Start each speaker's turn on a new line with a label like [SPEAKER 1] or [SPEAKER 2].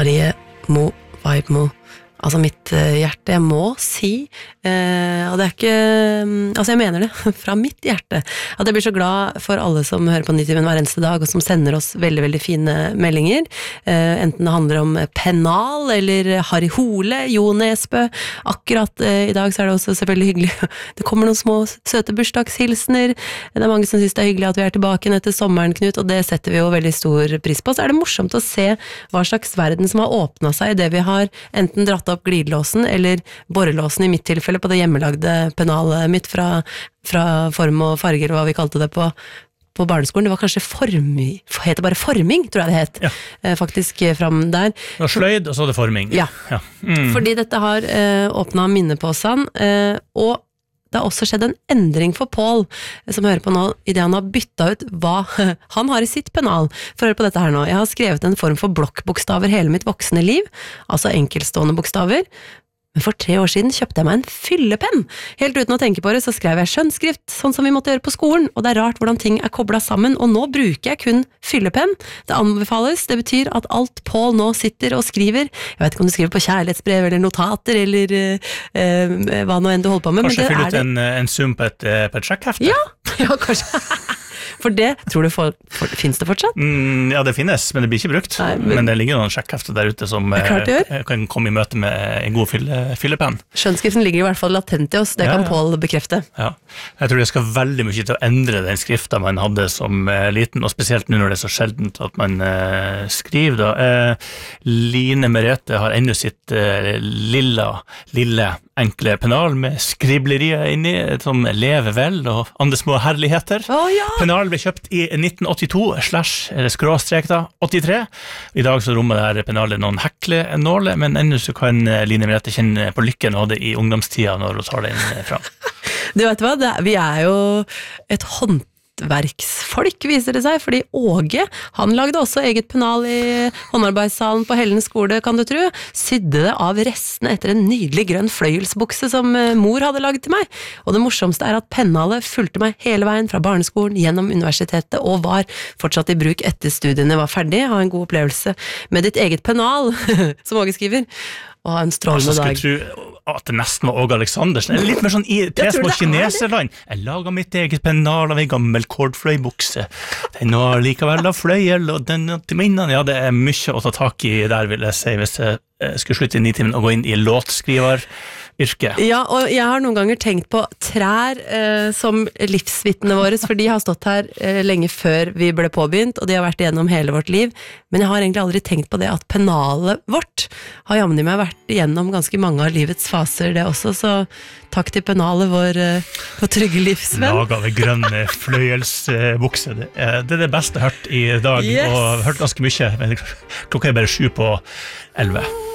[SPEAKER 1] Marie Mo Weibmo. Altså mitt hjerte, jeg må si, og det ikke, altså jeg mener det, fra mitt hjerte, at jeg blir så glad for alle som hører på Nitimen hver eneste dag, og som sender oss veldig, veldig fine meldinger, enten det handler om Pennal, eller Harry Hole, Jo Nesbø, akkurat I dag så det også selvfølgelig hyggelig, det kommer noen små søte bursdagshilsener, det mange som synes det hyggelig at vi tilbake etter sommeren, Knut, og det setter vi jo veldig stor pris på, så det morsomt å se hva slags verden som har åpnet seg I det vi har enten dratt opp glidelåsen eller borrelåsen I mitt tilfelle på det hjemmelagde pennalet mitt fra form og farger og hva vi kalte det på barneskolen. Det var kanskje heter bare forming, tror jeg det het. Ja. Faktisk fram der.
[SPEAKER 2] Det var sløyd, og så det forming.
[SPEAKER 1] Ja. Fordi dette har åpnet minneposen, og det har også skjedd en endring for Paul, som hører på nå, I det han har byttet ut hva han har I sitt pennal. For å høre på dette her nå. Jeg har skrevet en form for blokkbokstaver hele mitt voksne liv, altså enkeltstående bokstaver, men for 3 år siden kjøpte jeg meg en fyllepenn. Helt uten å tenke på det, så skrev jeg skjønnskrift, sånn som vi måtte gjøre på skolen, og det rart hvordan ting koblet sammen, og nå bruker jeg kun fyllepenn. Det anbefales, det betyr at alt Paul nå sitter og skriver, jeg vet ikke om du skriver på kjærlighetsbrev eller notater, eller hva nå enn du holder på med.
[SPEAKER 2] Kanskje fylle ut en sum på et sjekkhefte?
[SPEAKER 1] Ja, kanskje. For det, tror du finnes det fortsatt?
[SPEAKER 2] Ja, det finnes, men det blir ikke brukt. Nei, men det ligger noen sjekkhefter der ute som kan komme I møte med en god fyllepenn.
[SPEAKER 1] Skjønnskriften ligger I hvert fall latent I oss, det kan Paul bekrefte.
[SPEAKER 2] Ja, jeg tror det skal veldig mye til å endre den skriften man hadde som liten, og spesielt nå når det så sjeldent at man skriver da. Line Merete har enda sitt lille enkle pennal med skriblerier inni, som lever vel, og andre små herligheter. Pennal ble kjøpt I 1982/83. I dag så rommer det her pennalet noen heklenåler, men enda så kan Line Merete kjenne på lykken av det I ungdomstida når hun tar den fram.
[SPEAKER 1] Du vet hva, vi jo et håndverksfolk, viser det seg, fordi Åge, han lagde også eget pennal I håndarbeidssalen på Hellen skole, kan du tro, sydde det av restene etter en nydelig grønn fløyelsbukse som mor hadde laget til meg, og det morsomste at pennalet fulgte meg hele veien fra barneskolen gjennom universitetet, og var fortsatt I bruk etter studiene var ferdig. Ha en god opplevelse med ditt eget pennal, som Åge skriver, og ha en strålende dag.
[SPEAKER 2] Skulle tro at det nesten var Åge Aleksandersen, eller litt mer sånn I 3 små kineserland. Jeg laget mitt eget pennal av en gammel kordfløybukse. Den var likevel av fløyel, og den til minnen. Ja, det mye å ta tak I der, vil jeg si, hvis jeg skulle slutte I Nitimen og gå inn I låtskriveryrket.
[SPEAKER 1] Ja, og jeg har noen ganger tenkt på trær som livsvittene våre, for de har stått her lenge før vi ble påbegynt, og de har vært igjennom hele vårt liv, men jeg har egentlig aldri tenkt på det at pennalet vårt har jammen meg vært igjennom ganske mange av livets faser det også, så takk til pennalet vår trygge livsvenn.
[SPEAKER 2] Laget av en grønn fløyelsbukse, det det beste jeg har hørt I dag, og hørt ganske mye, men klokka bare 7:11.